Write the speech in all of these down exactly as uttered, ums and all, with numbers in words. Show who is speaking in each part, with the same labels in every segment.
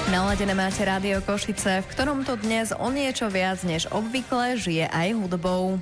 Speaker 1: Naladené máte Rádio Košice, v ktorom to dnes o niečo viac než obvykle žije aj hudbou.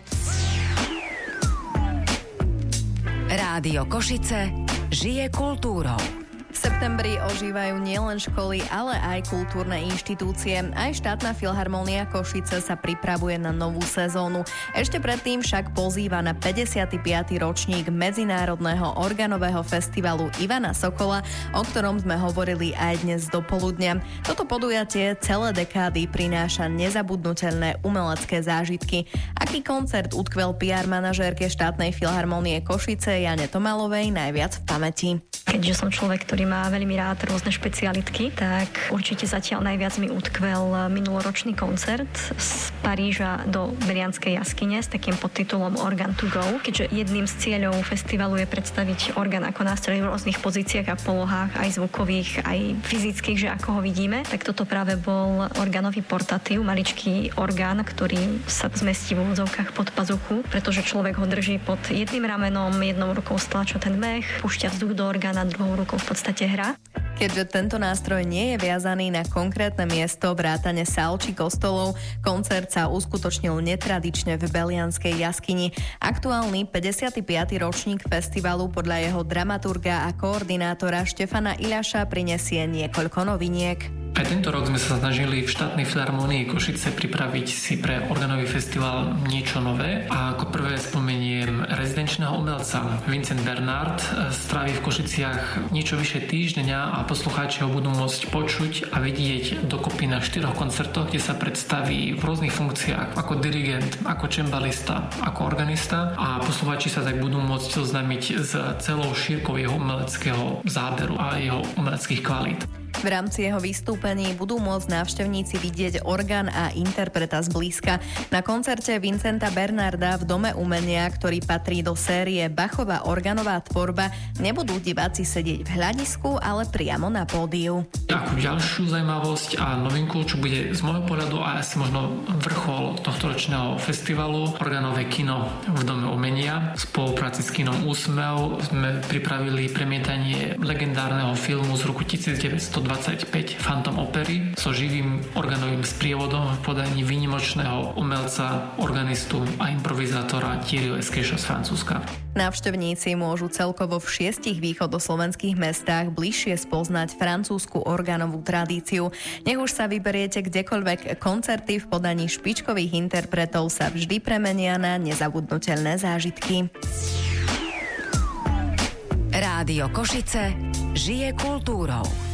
Speaker 2: Rádio Košice žije kultúrou.
Speaker 1: V septembri ožívajú nielen školy, ale aj kultúrne inštitúcie. Aj štátna filharmónia Košice sa pripravuje na novú sezónu. Ešte predtým však pozýva na päťdesiaty piaty ročník Medzinárodného organového festivalu Ivana Sokola, o ktorom sme hovorili aj dnes dopoludnia. Toto podujatie celé dekády prináša nezabudnuteľné umelecké zážitky. Aký koncert utkvel pé er manažérke štátnej filharmónie Košice Jane Tomalovej najviac v pamäti?
Speaker 3: Keďže som človek, ktorý má veľmi rád rôzne špecialitky, tak určite zatiaľ najviac mi utkvel minuloročný koncert z Paríža do Belianskej jaskyne s takým podtitulom Organ to go, keďže jedným z cieľov festivalu je predstaviť orgán ako nástroj v rôznych pozíciách a polohách, aj zvukových, aj fyzických, že ako ho vidíme, tak toto práve bol organový portatív, maličký orgán, ktorý sa zmestí v úvodzovkách pod pazuchu, pretože človek ho drží pod jedným ramenom, jednou rukou stlača ten beh, púšťa vzduch do orgána, druhou rukou v podstate hra.
Speaker 1: Keďže tento nástroj nie je viazaný na konkrétne miesto vrátane sál či kostolov, koncert sa uskutočnil netradične v Belianskej jaskyni. Aktuálny päťdesiaty piaty ročník festivalu podľa jeho dramaturga a koordinátora Štefana Iľaša prinesie niekoľko noviniek.
Speaker 4: Aj tento rok sme sa snažili v štátnej filharmónii Košice pripraviť si pre organový festival niečo nové a ako prvé spomeniem rezidenčného umelca Vincent Bernard. Strávi v Košiciach niečo vyše týždňa a poslucháči ho budú môcť počuť a vidieť dokopy na štyroch koncertoch, kde sa predstaví v rôznych funkciách ako dirigent, ako čembalista, ako organista a poslucháči sa tak budú môcť zoznámiť s celou šírkou jeho umeleckého záberu a jeho umeleckých kvalít.
Speaker 1: V rámci jeho vystúpení budú môcť návštevníci vidieť orgán a interpreta zblízka. Na koncerte Vincenta Bernarda v Dome umenia, ktorý patrí do série Bachova organová tvorba, nebudú diváci sedieť v hľadisku, ale priamo na pódiu.
Speaker 4: Ako ďalšiu zaujímavosť a novinku, čo bude z môjho pohľadu a asi možno vrchol tohto ročného festivalu, organové kino v Dome umenia. V spolupráci s kinom Úsmev sme pripravili premietanie legendárneho filmu z roku devätnásťstodvadsaťpäť Phantom opery so živým organovým sprievodom v podaní výnimočného umelca, organistu a improvizátora Thierryho Esquécha z Francúzska.
Speaker 1: Návštevníci môžu celkovo v šiestich východoslovenských mestách bližšie spoznať francúzsku organovú tradíciu. Nech už sa vyberiete kdekoľvek, koncerty v podaní špičkových interpretov sa vždy premenia na nezabudnuteľné zážitky.
Speaker 2: Rádio Košice žije kultúrou.